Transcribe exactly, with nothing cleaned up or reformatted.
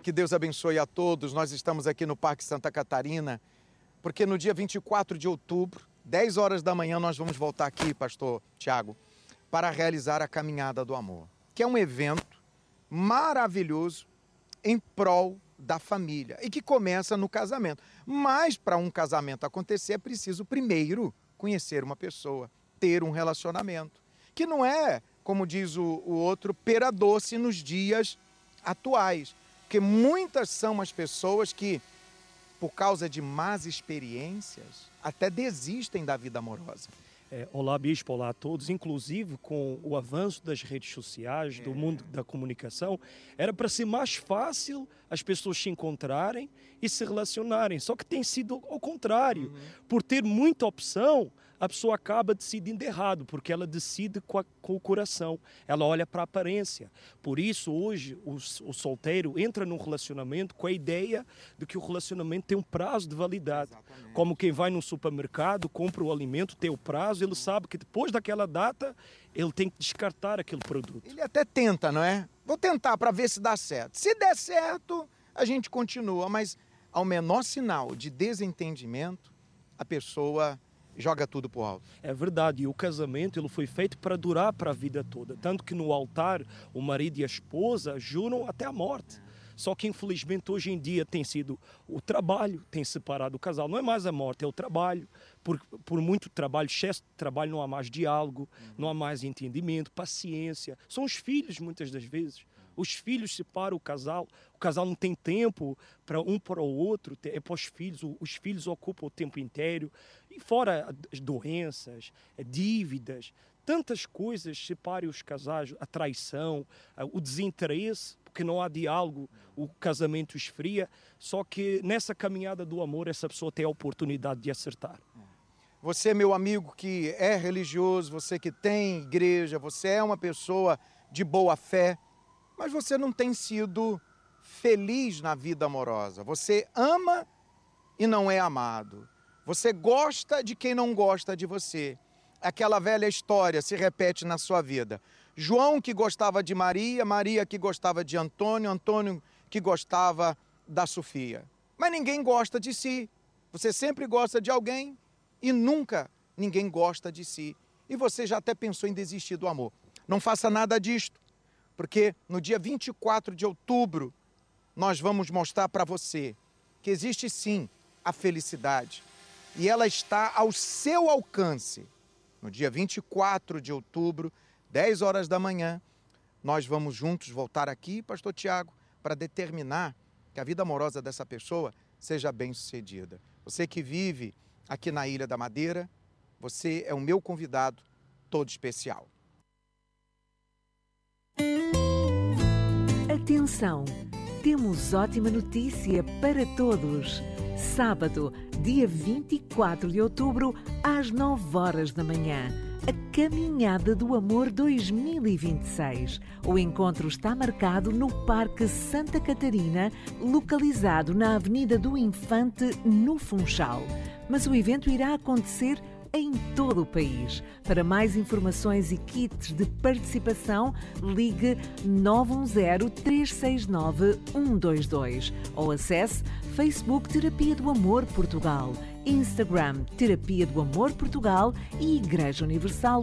Que Deus abençoe a todos. Nós estamos aqui no Parque Santa Catarina, porque no dia vinte e quatro de outubro, dez horas da manhã, nós vamos voltar aqui, pastor Tiago, para realizar a Caminhada do Amor, que é um evento maravilhoso em prol da família e que começa no casamento. Mas para um casamento acontecer é preciso primeiro conhecer uma pessoa, ter um relacionamento, que não é, como diz o, o outro, pera doce nos dias atuais. Porque muitas são as pessoas que, por causa de más experiências, até desistem da vida amorosa. É, olá, Bispo, olá a todos. Inclusive, com o avanço das redes sociais, do é. mundo da comunicação, era para ser mais fácil as pessoas se encontrarem e se relacionarem. Só que tem sido ao contrário. Uhum. Por ter muita opção, a pessoa acaba decidindo errado, porque ela decide com, a, com o coração, ela olha para a aparência. Por isso, hoje, o, o solteiro entra num relacionamento com a ideia de que o relacionamento tem um prazo de validade. Exatamente. Como quem vai num supermercado, compra o alimento, tem o prazo, ele sabe que depois daquela data, ele tem que descartar aquele produto. Ele até tenta, não é? Vou tentar para ver se dá certo. Se der certo, a gente continua, mas ao menor sinal de desentendimento, a pessoa joga tudo pro alto. É verdade, e o casamento ele foi feito para durar para a vida toda. Tanto que no altar o marido e a esposa juram até a morte. Só que infelizmente hoje em dia tem sido o trabalho, tem separado o casal. Não é mais a morte, é o trabalho. Por, por muito trabalho, excesso de trabalho, não há mais diálogo, uhum. não há mais entendimento, paciência. São os filhos muitas das vezes. Os filhos separam o casal, o casal não tem tempo para um para o outro, é para os filhos, os filhos ocupam o tempo inteiro, e fora as doenças, dívidas, tantas coisas separam os casais, a traição, o desinteresse, porque não há diálogo, o casamento esfria, só que nessa caminhada do amor essa pessoa tem a oportunidade de acertar. Você, meu amigo que é religioso, você que tem igreja, você é uma pessoa de boa fé, mas você não tem sido feliz na vida amorosa. Você ama e não é amado. Você gosta de quem não gosta de você. Aquela velha história se repete na sua vida. João que gostava de Maria, Maria que gostava de Antônio, Antônio que gostava da Sofia. Mas ninguém gosta de si. Você sempre gosta de alguém e nunca ninguém gosta de si. E você já até pensou em desistir do amor. Não faça nada disto. Porque no dia vinte e quatro de outubro, nós vamos mostrar para você que existe sim a felicidade. E ela está ao seu alcance. No dia vinte e quatro de outubro, dez horas da manhã, nós vamos juntos voltar aqui, pastor Tiago, para determinar que a vida amorosa dessa pessoa seja bem-sucedida. Você que vive aqui na Ilha da Madeira, você é o meu convidado todo especial. Atenção! Temos ótima notícia para todos. Sábado, dia vinte e quatro de outubro, às nove horas da manhã. A Caminhada do Amor dois mil e vinte e seis. O encontro está marcado no Parque Santa Catarina, localizado na Avenida do Infante, no Funchal. Mas o evento irá acontecer em todo o país. Para mais informações e kits de participação, ligue nove um zero, três seis nove, um dois dois ou acesse Facebook Terapia do Amor Portugal, Instagram Terapia do Amor Portugal e Igreja Universal